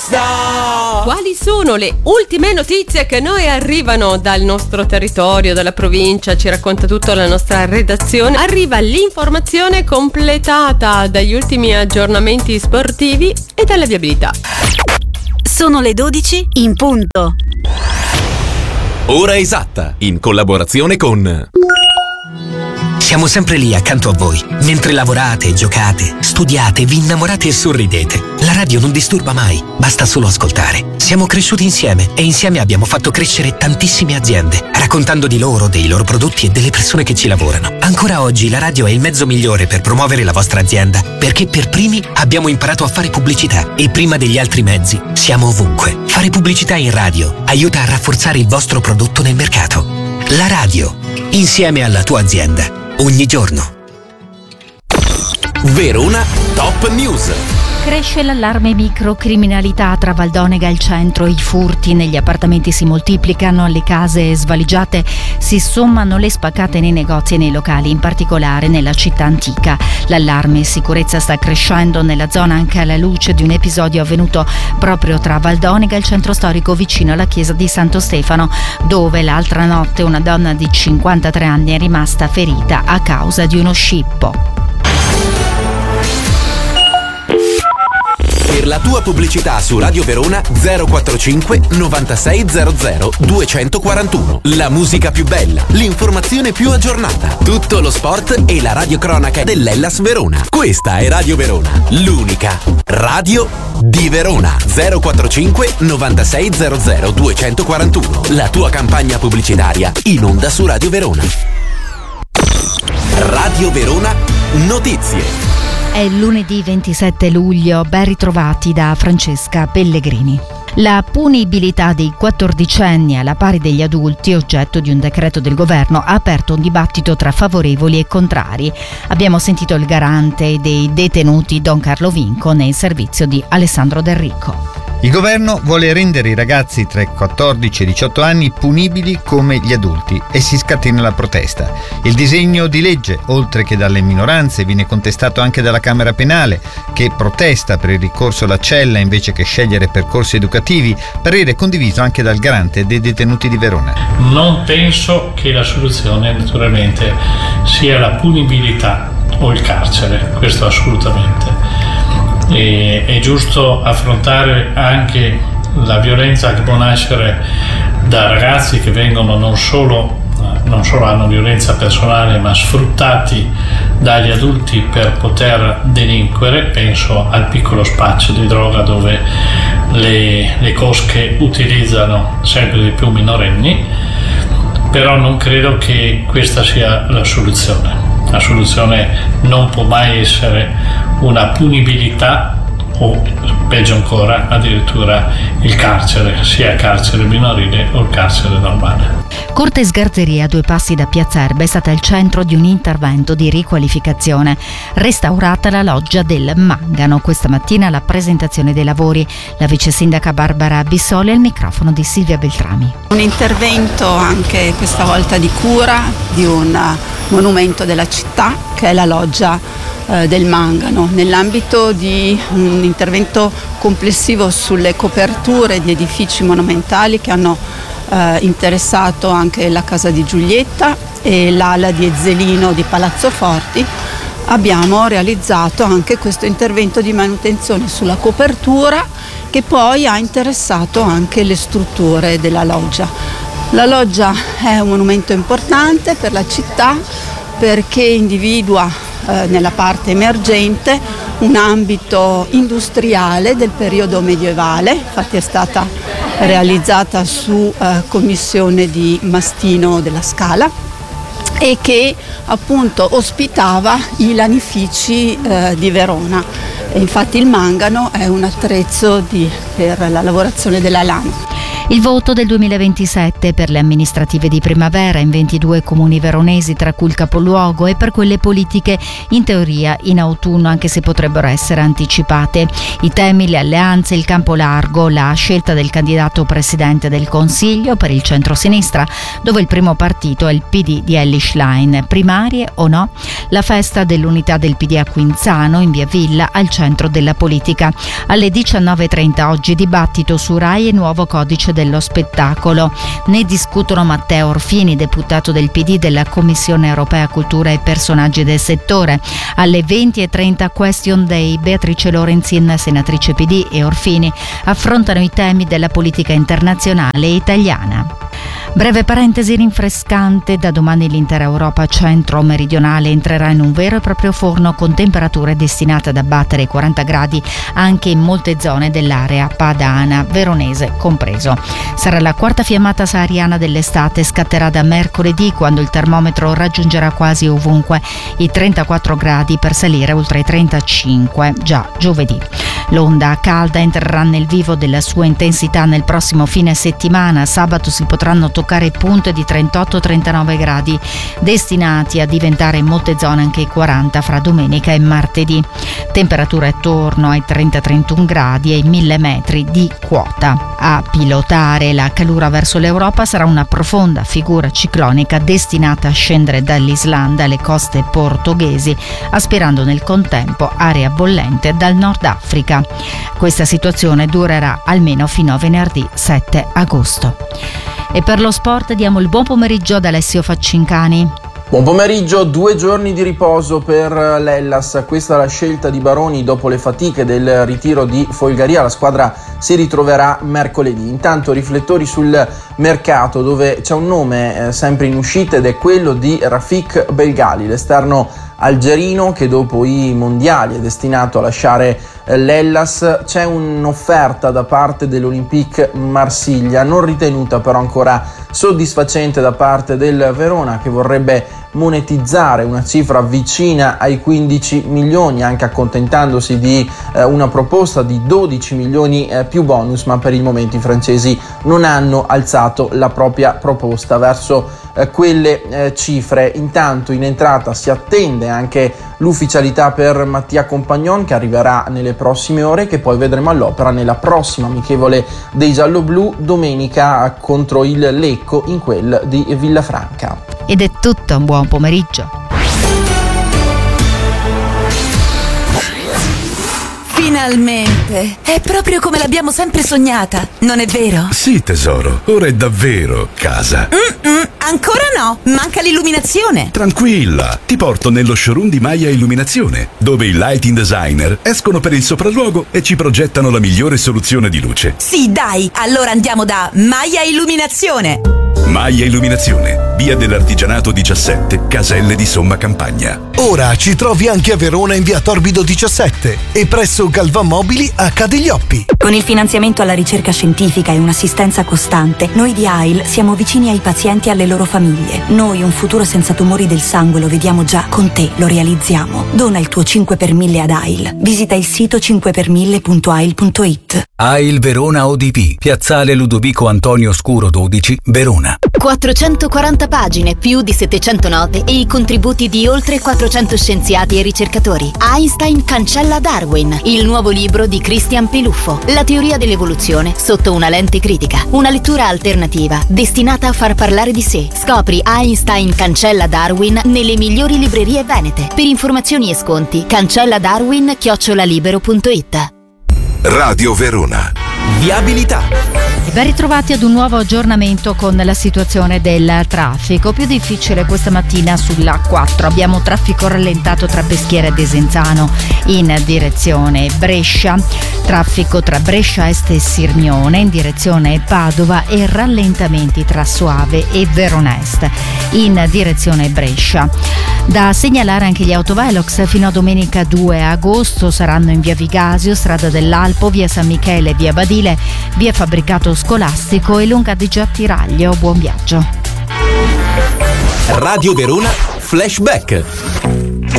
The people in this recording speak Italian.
basta! Quali sono le ultime notizie che noi arrivano dal nostro territorio, dalla provincia? Ci racconta tutto la nostra redazione. Arriva l'informazione completata dagli ultimi aggiornamenti sportivi e dalla viabilità. Sono le 12 in punto. Ora esatta, in collaborazione con... Siamo sempre lì accanto a voi, mentre lavorate, giocate, studiate, vi innamorate e sorridete. La radio non disturba mai, basta solo ascoltare. Siamo cresciuti insieme e insieme abbiamo fatto crescere tantissime aziende, raccontando di loro, dei loro prodotti e delle persone che ci lavorano. Ancora oggi la radio è il mezzo migliore per promuovere la vostra azienda, perché per primi abbiamo imparato a fare pubblicità e prima degli altri mezzi siamo ovunque. Fare pubblicità in radio aiuta a rafforzare il vostro prodotto nel mercato. La radio, insieme alla tua azienda. Ogni giorno. Verona Top News. Cresce l'allarme microcriminalità tra Valdonega e il centro, i furti negli appartamenti si moltiplicano, alle case svaligiate si sommano le spaccate nei negozi e nei locali, in particolare nella città antica. L'allarme sicurezza sta crescendo nella zona anche alla luce di un episodio avvenuto proprio tra Valdonega e il centro storico vicino alla chiesa di Santo Stefano, dove l'altra notte una donna di 53 anni è rimasta ferita a causa di uno scippo. Per la tua pubblicità su Radio Verona 045 9600 241. La musica più bella, l'informazione più aggiornata, tutto lo sport e la radiocronaca dell'Hellas Verona. Questa è Radio Verona, l'unica radio di Verona. 045 9600 241. La tua campagna pubblicitaria in onda su Radio Verona. Radio Verona Notizie. È lunedì 27 luglio, ben ritrovati da Francesca Pellegrini. La punibilità dei 14enni alla pari degli adulti, oggetto di un decreto del governo, ha aperto un dibattito tra favorevoli e contrari. Abbiamo sentito il garante dei detenuti Don Carlo Vinco nel servizio di Alessandro Del Ricco. Il governo vuole rendere i ragazzi tra i 14 e i 18 anni punibili come gli adulti e si scatena la protesta. Il disegno di legge, oltre che dalle minoranze, viene contestato anche dalla Camera Penale, che protesta per il ricorso alla cella invece che scegliere percorsi educativi, parere condiviso anche dal garante dei detenuti di Verona. Non penso che la soluzione naturalmente sia la punibilità o il carcere, questo assolutamente. È giusto affrontare anche la violenza che può nascere da ragazzi che vengono non solo hanno violenza personale ma sfruttati dagli adulti per poter delinquere. Penso al piccolo spaccio di droga dove le cosche utilizzano sempre di più minorenni, però non credo che questa sia la soluzione. La soluzione non può mai essere una punibilità o, peggio ancora, addirittura il carcere, sia carcere minorile o il carcere normale. Corte Sgarzeria, a 2 passi da Piazza Erba, è stata il centro di un intervento di riqualificazione. Restaurata la loggia del Mangano. Questa mattina la presentazione dei lavori. La vice sindaca Barbara Bissoli al microfono di Silvia Beltrami. Un intervento anche questa volta di cura di un monumento della città che è la loggia del Mangano, nell'ambito di un intervento complessivo sulle coperture di edifici monumentali che hanno interessato anche la casa di Giulietta e l'ala di Ezzelino di Palazzo Forti. Abbiamo realizzato anche questo intervento di manutenzione sulla copertura che poi ha interessato anche le strutture della loggia. La loggia è un monumento importante per la città perché individua nella parte emergente un ambito industriale del periodo medievale, infatti è stata realizzata su commissione di Mastino della Scala e che appunto ospitava i lanifici di Verona. E infatti il Mangano è un attrezzo per la lavorazione della lana. Il voto del 2027 per le amministrative di primavera in 22 comuni veronesi, tra cui il capoluogo, e per quelle politiche in teoria in autunno, anche se potrebbero essere anticipate. I temi, le alleanze, il campo largo, la scelta del candidato presidente del Consiglio per il centro-sinistra, dove il primo partito è il PD di Elly Schlein. Primarie o no? La festa dell'unità del PD a Quinzano, in via Villa, al centro della politica. Alle 19.30 oggi dibattito su Rai e nuovo codice dello spettacolo. Ne discutono Matteo Orfini, deputato del PD della Commissione Europea Cultura e personaggi del settore. Alle 20.30 Question Day, Beatrice Lorenzin, senatrice PD, e Orfini affrontano i temi della politica internazionale e italiana. Breve parentesi rinfrescante: da domani l'intera Europa centro-meridionale entrerà in un vero e proprio forno con temperature destinate ad abbattere i 40 gradi anche in molte zone dell'area padana, veronese compreso. Sarà la quarta fiammata sahariana dell'estate, scatterà da mercoledì, quando il termometro raggiungerà quasi ovunque i 34 gradi, per salire oltre i 35 già giovedì. L'onda calda entrerà nel vivo della sua intensità nel prossimo fine settimana. Sabato si potranno toccare punte di 38-39 gradi, destinati a diventare in molte zone anche i 40 fra domenica e martedì. Temperature attorno ai 30-31 gradi e i 1000 metri di quota. A pilotare la calura verso l'Europa sarà una profonda figura ciclonica destinata a scendere dall'Islanda alle coste portoghesi, aspirando nel contempo aria bollente dal Nord Africa. Questa situazione durerà almeno fino a venerdì 7 agosto. E per lo sport diamo il buon pomeriggio ad Alessio Faccincani. Buon pomeriggio. 2 giorni di riposo per l'Hellas, questa è la scelta di Baroni dopo le fatiche del ritiro di Folgaria. La squadra si ritroverà mercoledì. Intanto riflettori sul mercato, dove c'è un nome sempre in uscita ed è quello di Rafik Belghali, l'esterno algerino che dopo i mondiali è destinato a lasciare l'Hellas. C'è un'offerta da parte dell'Olympique Marsiglia, non ritenuta però ancora soddisfacente da parte del Verona, che vorrebbe monetizzare una cifra vicina ai 15 milioni, anche accontentandosi di una proposta di 12 milioni più bonus, ma per il momento i francesi non hanno alzato la propria proposta verso quelle cifre. Intanto in entrata si attende anche l'ufficialità per Mattia Compagnon, che arriverà nelle prossime ore, che poi vedremo all'opera nella prossima amichevole dei gialloblu domenica contro il Lecco in quel di Villafranca. Ed è tutto, un buon pomeriggio. Finalmente! È proprio come l'abbiamo sempre sognata, non è vero? Sì, tesoro, ora è davvero casa. Ancora no, manca l'illuminazione. Tranquilla, ti porto nello showroom di Maia Illuminazione, dove i lighting designer escono per il sopralluogo e ci progettano la migliore soluzione di luce. Sì, dai, allora andiamo da Maia Illuminazione. Maia Illuminazione, via dell'Artigianato 17, Caselle di Somma Campagna. Ora ci trovi anche a Verona in via Torbido 17 e presso Galvan Mobili a Cadiglioppi. Con il finanziamento alla ricerca scientifica e un'assistenza costante, noi di AIL siamo vicini ai pazienti e alle loro famiglie. Noi un futuro senza tumori del sangue lo vediamo già, con te lo realizziamo. Dona il tuo 5 per 1000 ad AIL. Visita il sito 5per1000.ail.it. AIL Verona ODP, piazzale Ludovico Antonio Scuro 12, Verona. 440 pagine, più di 700 note e i contributi di oltre 400 scienziati e ricercatori. Einstein cancella Darwin, il nuovo libro di Christian Peluffo. La teoria dell'evoluzione sotto una lente critica. Una lettura alternativa destinata a far parlare di sé. Scopri Einstein cancella Darwin nelle migliori librerie venete. Per informazioni e sconti cancelladarwin@libero.it. Radio Verona. Viabilità. Ben ritrovati ad un nuovo aggiornamento con la situazione del traffico. Più difficile questa mattina sulla A4. Abbiamo traffico rallentato tra Peschiera e Desenzano in direzione Brescia, traffico tra Brescia Est e Sirmione in direzione Padova e rallentamenti tra Soave e Verona Est in direzione Brescia. Da segnalare anche gli autovelox fino a domenica 2 agosto saranno in via Vigasio, strada dell'Alpo, via San Michele, via Badile, via Fabbricato Scolastico e lunga di Giattiraglio. Buon viaggio. Radio Verona Flashback.